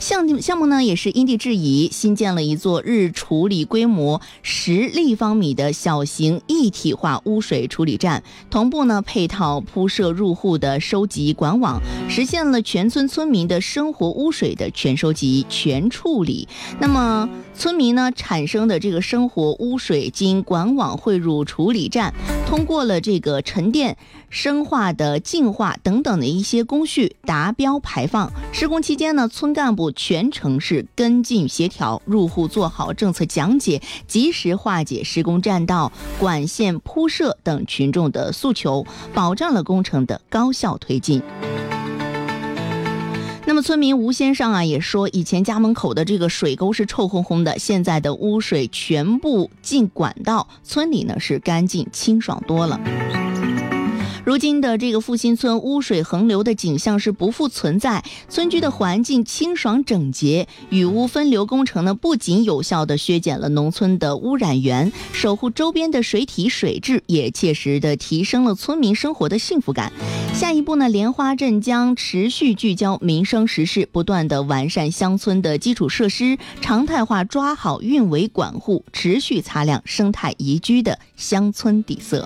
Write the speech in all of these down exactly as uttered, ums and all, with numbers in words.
项项目呢也是因地制宜，新建了一座日处理规模十立方米的小型一体化污水处理站，同步呢配套铺设入户的收集管网，实现了全村村民的生活污水的全收集、全处理。那么村民呢产生的这个生活污水经管网汇入处理站，通过了这个沉淀、生化的净化等等的一些工序达标排放。施工期间呢，村干部全程是跟进协调，入户做好政策讲解，及时化解施工占道、管线铺设等群众的诉求，保障了工程的高效推进。那么村民吴先生啊也说，以前家门口的这个水沟是臭烘烘的，现在的污水全部进管道，村里呢是干净清爽多了。如今的这个复兴村污水横流的景象是不复存在，村居的环境清爽整洁，雨污分流工程呢不仅有效地削减了农村的污染源，守护周边的水体水质，也切实地提升了村民生活的幸福感。下一步呢，莲花镇将持续聚焦民生实事，不断地完善乡村的基础设施，常态化抓好运维管护，持续擦亮生态宜居的乡村底色。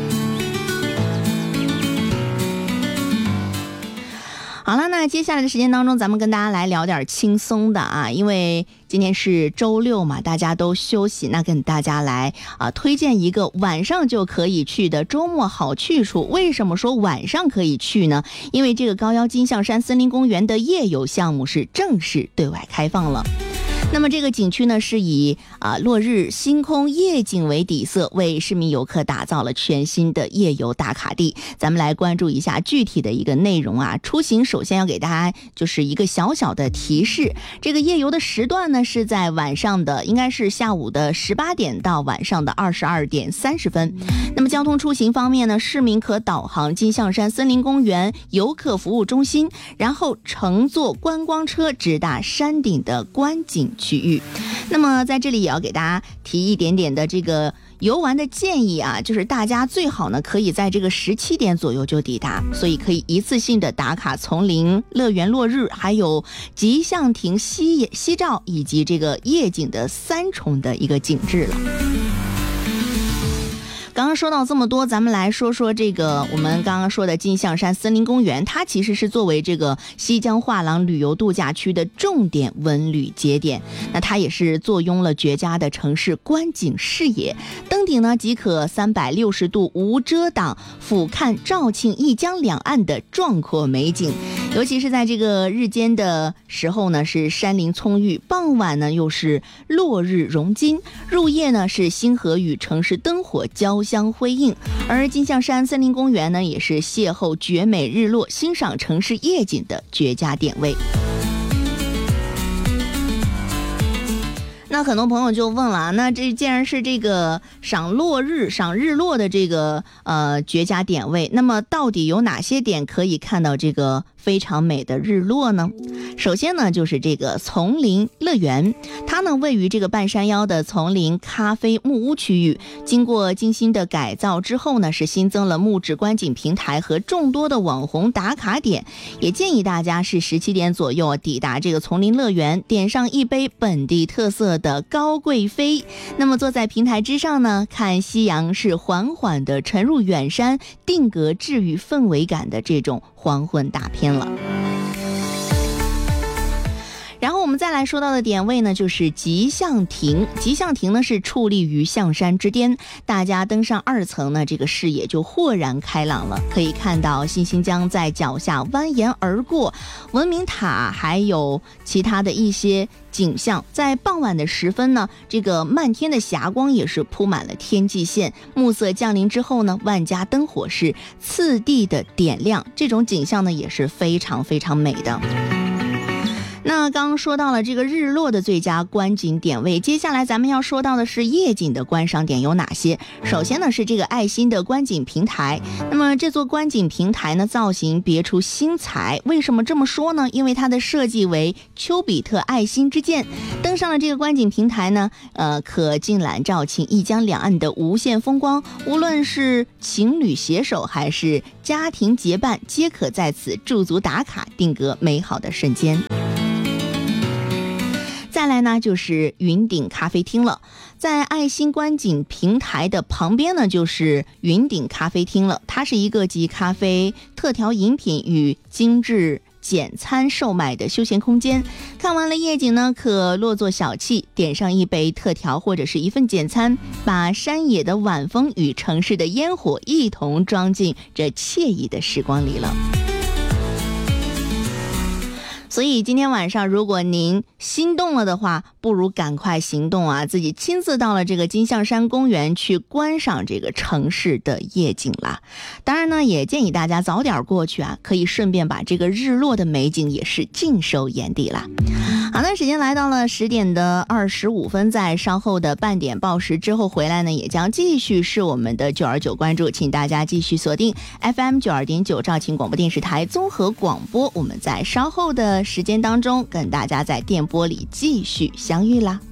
好了，那接下来的时间当中，咱们跟大家来聊点轻松的啊，因为今天是周六嘛，大家都休息，那跟大家来啊推荐一个晚上就可以去的周末好去处。为什么说晚上可以去呢？因为这个高腰金象山森林公园的夜游项目是正式对外开放了。那么这个景区呢是以啊落日星空夜景为底色，为市民游客打造了全新的夜游打卡地。咱们来关注一下具体的一个内容啊。出行首先要给大家就是一个小小的提示，这个夜游的时段呢是在晚上的应该是下午的十八点到晚上的二十二点三十分。那么交通出行方面呢，市民可导航金象山森林公园游客服务中心，然后乘坐观光车直达山顶的观景区域。那么在这里也要给大家提一点点的这个游玩的建议啊，就是大家最好呢可以在这个十七点左右就抵达，所以可以一次性的打卡丛林乐园落日，还有吉祥亭西西照以及这个夜景的三重的一个景致了。刚刚说到这么多，咱们来说说这个我们刚刚说的金象山森林公园，它其实是作为这个西江画廊旅游度假区的重点文旅节点，那它也是坐拥了绝佳的城市观景视野，登顶呢即可三百六十度无遮挡俯瞰肇庆一江两岸的壮阔美景。尤其是在这个日间的时候呢是山林葱郁，傍晚呢又是落日融金，入夜呢是星河与城市灯火交相辉映。而金象山森林公园呢也是邂逅绝美日落、欣赏城市夜景的绝佳点位。那很多朋友就问了，那这既然是这个赏落日、赏日落的这个呃绝佳点位，那么到底有哪些点可以看到这个非常美的日落呢？首先呢就是这个丛林乐园，它呢位于这个半山腰的丛林咖啡木屋区域，经过精心的改造之后呢，是新增了木质观景平台和众多的网红打卡点。也建议大家是十七点左右抵达这个丛林乐园，点上一杯本地特色的高贵妃，那么坐在平台之上呢，看夕阳是缓缓的沉入远山，定格治愈氛围感的这种黄昏大片了。然后我们再来说到的点位呢，就是吉祥亭。吉祥亭呢是矗立于象山之巅，大家登上二层呢，这个视野就豁然开朗了，可以看到新兴江在脚下蜿蜒而过，文明塔还有其他的一些景象。在傍晚的时分呢，这个漫天的霞光也是铺满了天际线，暮色降临之后呢，万家灯火是次第的点亮，这种景象呢也是非常非常美的。那刚刚说到了这个日落的最佳观景点位，接下来咱们要说到的是夜景的观赏点有哪些。首先呢是这个爱心的观景平台，那么这座观景平台呢造型别出心裁，为什么这么说呢？因为它的设计为丘比特爱心之箭，登上了这个观景平台呢，呃，可尽览肇庆一江两岸的无限风光，无论是情侣携手还是家庭结伴，皆可在此驻足打卡，定格美好的瞬间。 来呢就是云顶咖啡厅了，在爱心观景平台的旁边呢就是云顶咖啡厅了，它是一个集咖啡、特调饮品与精致简餐售卖的休闲空间。看完了夜景呢，可落座小憩，点上一杯特调或者是一份简餐，把山野的晚风与城市的烟火一同装进这惬意的时光里了。所以今天晚上如果您心动了的话，不如赶快行动啊，自己亲自到了这个金象山公园去观赏这个城市的夜景啦。当然呢，也建议大家早点过去啊，可以顺便把这个日落的美景也是尽收眼底啦。好，那时间来到了十点的二十五分，在稍后的半点报时之后回来呢，也将继续是我们的九二九关注，请大家继续锁定 F M 九二点九肇庆广播电视台综合广播，我们在稍后的时间当中跟大家在电波里继续相遇啦。